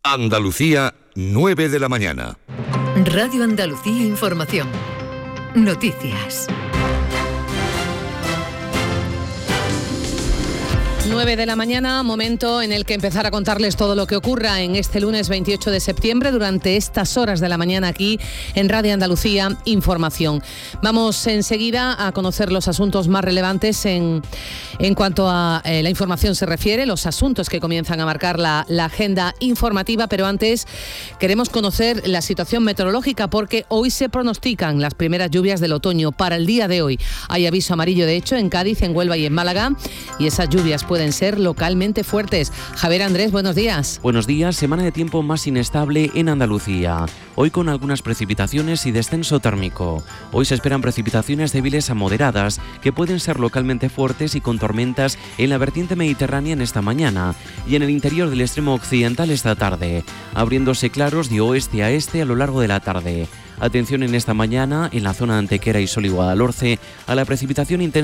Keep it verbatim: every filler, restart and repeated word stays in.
Andalucía, nueve de la mañana. Radio Andalucía Información. Noticias. nueve de la mañana, momento en el que empezar a contarles todo lo que ocurra en este lunes veintiocho de septiembre durante estas horas de la mañana aquí en Radio Andalucía Información. Vamos enseguida a conocer los asuntos más relevantes en, en cuanto a eh, la información se refiere, los asuntos que comienzan a marcar la, la agenda informativa, pero antes queremos conocer la situación meteorológica porque hoy se pronostican las primeras lluvias del otoño. Para el día de hoy hay aviso amarillo, de hecho, en Cádiz, en Huelva y en Málaga, y esas lluvias pueden pueden ser localmente fuertes. Javier Andrés, buenos días. Buenos días, semana de tiempo más inestable en Andalucía. Hoy con algunas precipitaciones y descenso térmico. Hoy se esperan precipitaciones débiles a moderadas que pueden ser localmente fuertes y con tormentas en la vertiente mediterránea en esta mañana y en el interior del extremo occidental esta tarde, abriéndose claros de oeste a este a lo largo de la tarde. Atención en esta mañana en la zona de Antequera y Sol y Guadalhorce a la precipitación intensa